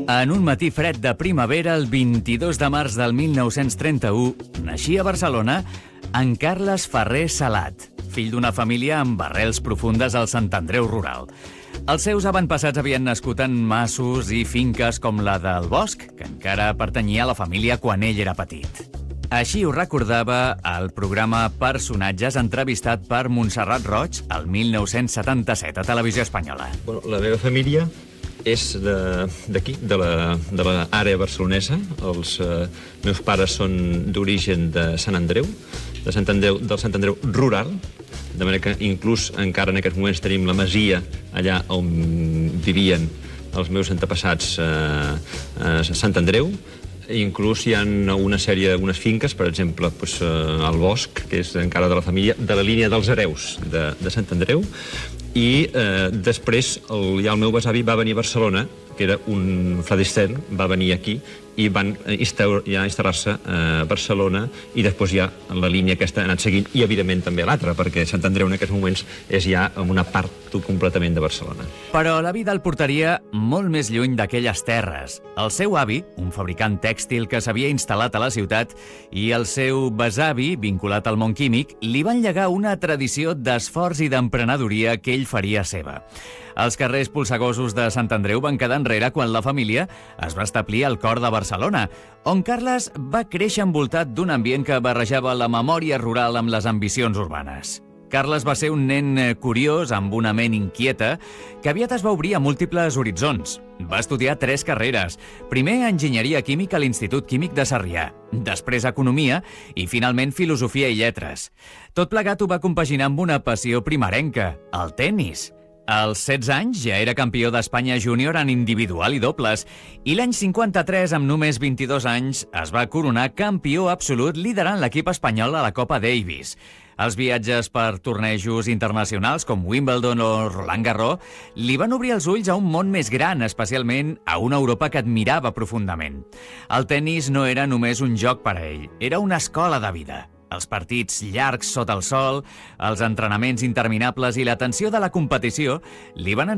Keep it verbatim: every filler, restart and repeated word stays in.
En un matí fred de primavera, el vint-i-dos de març del mil nou-cents trenta-u, naixia a Barcelona en Carles Ferrer Salat, fill d'una família amb arrels profundes al Sant Andreu rural. Els seus avantpassats havien nascut en masos i finques com la del Bosc, que encara pertanyia a la família quan ell era petit. Així ho recordava el programa Personatges, entrevistat per Montserrat Roig el mil nou-cents setanta-set a Televisió Espanyola. Bueno, la meva família és d'aquí, de, de l'àrea barcelonesa. Els eh, meus pares són d'origen de Sant Andreu, de Sant Andreu, del Sant Andreu rural, de manera que inclús encara en aquests moments tenim la masia allà on vivien els meus antepassats eh, a Sant Andreu. Inclús hi ha una sèrie, unes finques, per exemple, doncs, eh, al Bosc, que és encara de la família, de la línia dels hereus de, de Sant Andreu, i eh, després el, ja el meu besavi va venir a Barcelona, que era un fladistern, va venir aquí i van instaur, ja instal·lar-se a Barcelona, i després ja la línia aquesta ha anat seguint, i evidentment també l'altra, perquè Sant Andreu en aquests moments és ja en una part completament de Barcelona. Però la vida el portaria molt més lluny d'aquelles terres. El seu avi, un fabricant tèxtil que s'havia instal·lat a la ciutat, i el seu besavi, vinculat al món químic, li van llegar una tradició d'esforç i d'emprenedoria que ell faria seva. Els carrers polsegosos de Sant Andreu van quedar enrere quan la família es va establir al cor de Barcelona, on Carles va créixer envoltat d'un ambient que barrejava la memòria rural amb les ambicions urbanes. Carles va ser un nen curiós, amb una ment inquieta, que aviat es va obrir a múltiples horitzons. Va estudiar tres carreres. Primer, enginyeria química a l'Institut Químic de Sarrià, després economia i, finalment, filosofia i lletres. Tot plegat ho va compaginar amb una passió primerenca, el tennis. Als setze anys ja era campió d'Espanya júnior en individual i dobles, i l'any cinquanta-tres, amb només vint-i-dos anys, es va coronar campió absolut liderant l'equip espanyol a la Copa Davis. Els viatges per tornejos internacionals com Wimbledon o Roland Garros li van obrir els ulls a un món més gran, especialment a una Europa que admirava profundament. El tennis no era només un joc per a ell, era una escola de vida. Els partits llargs sota el sol, els entrenaments interminables i la tensió de la competició li van